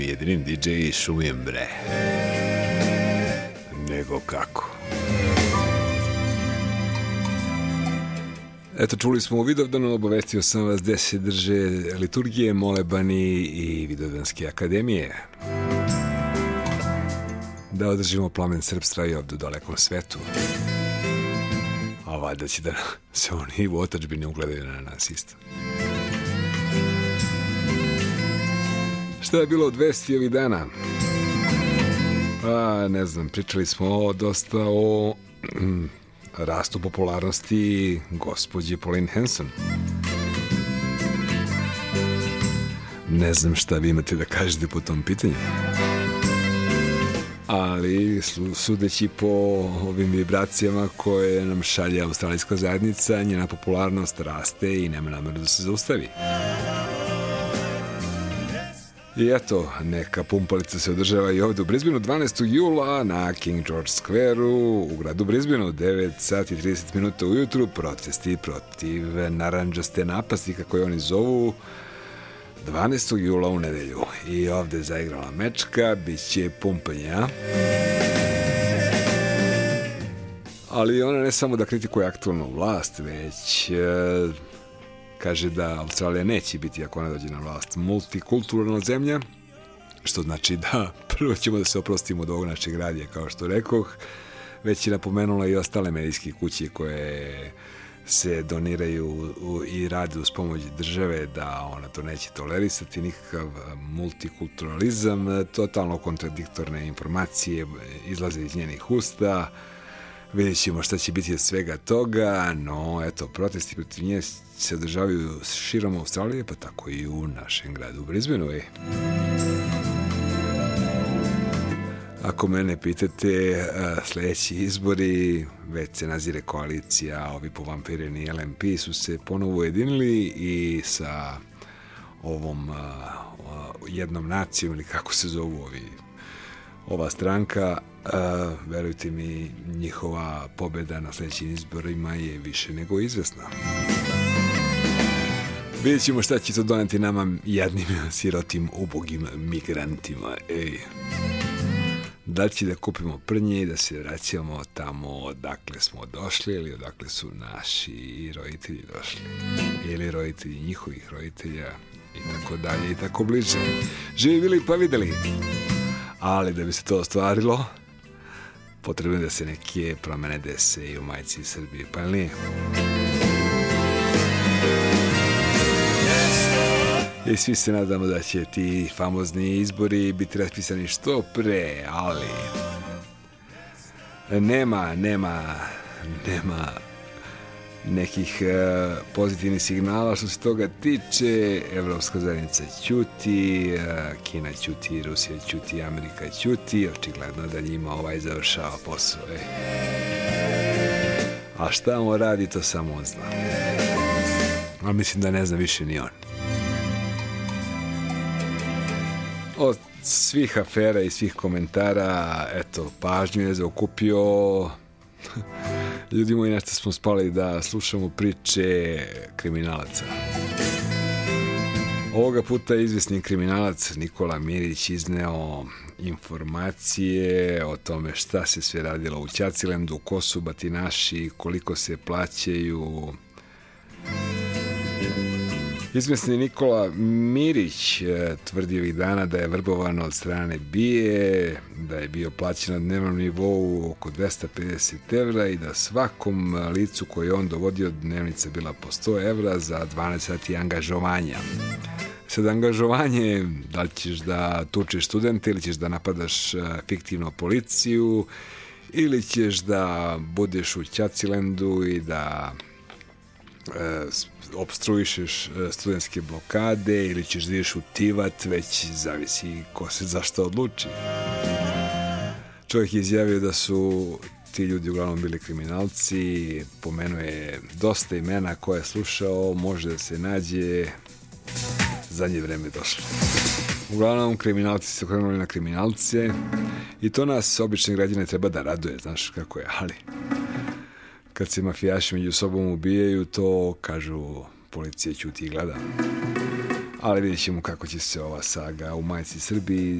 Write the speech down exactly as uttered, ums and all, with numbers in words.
Jedinim di džej šumijem bre. Nego kako. Eto, čuli smo u Vidovdanu, obavestio sam vas gde se drže liturgije, molebani i Vidovdanske akademije. Da održimo plamen srpstva i ovdje u dalekom svetu. A valjda će da se oni u otadžbini ugledaju na nas isto. Šta je bilo od vesti ovih dana? Pa, ne znam, pričali smo dosta o rastu popularnosti gospođe Pauline Hanson. Ne znam šta vi imate da kažete po tom pitanju. Ali, sudeći po ovim vibracijama koje nam šalje australijska zajednica, njena popularnost raste i nema nameru da se zaustavi. I eto, neka pumpalica se održava i ovdje u Brisbaneu dvanaestog jula na King George Square-u u gradu Brisbaneu, devet sati i trideset minuta ujutru, protesti protiv narandžaste napasti, kako je oni zovu, dvanaestog jula u nedelju. I ovdje je zaigrala mečka, bit će pumpanja. Ali ona ne samo da kritikuje aktualnu vlast, već e, kaže da Australija neće biti, ako ona dođe na vlast, multikulturalna zemlja, što znači da prvo ćemo da se oprostimo od ovog našeg radija, kao što rekoh, već je napomenula i ostale medijske kuće koje se doniraju i rade uz pomoć države, da ona to neće tolerisati, nikakav multikulturalizam, totalno kontradiktorne informacije izlaze iz njenih usta. Vidjet ćemo šta će biti od svega toga, no eto, protesti protiv nje se održavaju širom Australije, pa tako i u našem gradu Brisbaneu. Ako mene pitate, sljedeći izbori, već se nazire koalicija, ovi povampireni L M P su se ponovo ujedinili i sa ovom jednom nacijom, ili kako se zovu ovi, ova stranka, verujte mi, njihova pobjeda na sljedećim izborima je više nego izvesna. Vidjet ćemo šta će to doneti nama jadnim, sirotim, ubogim migrantima. Ej. Da će da kupimo prnje i da se vraćamo tamo odakle smo došli ili odakle su naši roditelji došli. Ili roditelji njihovih roditelja i tako dalje i tako bliže. Živi bili pa videli. Ali da bi se to ostvarilo, potrebno je da se neke promene dese i u majci Srbije, pa ili nije? I svi se nadamo da će ti famozni izbori biti raspisani što pre, ali nema, nema, nema nekih uh, pozitivnih signala što se toga tiče. Evropska zajednica ćuti, uh, Kina ćuti, Rusija ćuti, Amerika ćuti, očigledno da njima ovaj završava posao. E. A šta on radi, to samo on zna. A mislim da ne zna više ni on. Od svih afera i svih komentara, eto, pažnju je zaokupio. Ljudi moji, nešto smo spali da slušamo priče kriminalaca. Ovoga puta je izvesni kriminalac Nikola Mirić izneo informacije o tome šta se sve radilo u Ćacilendu, ko su batinaši, koliko se plaćaju. Izvesni Nikola Mirić tvrdi ovih dana da je vrbovan od strane B I A, da je bio plaćen na dnevnom nivou oko dvesta pedeset evra i da svakom licu koje je on dovodio dnevnica bila po sto evra za dvanaest sati angažovanja. Sad angažovanje, da li ćeš da tučeš studente ili ćeš da napadaš fiktivno policiju ili ćeš da budeš u Ćacilendu i da e, obstruišeš studentske blokade ili ćeš da ideš u Tivat, već zavisi ko se zašto odluči. Čovjek je izjavio da su ti ljudi uglavnom bili kriminalci, pomenuje dosta imena koje je slušao, može da se nađe, zadnje vreme došlo. Uglavnom, kriminalci se okrenuli na kriminalce i to nas, obične građane, treba da raduje, znaš kako je, ali kad se mafijaši među sobom ubijaju, to, kažu, policija ćuti i gleda. ali vidjet ćemo kako će se ova saga u majici Srbiji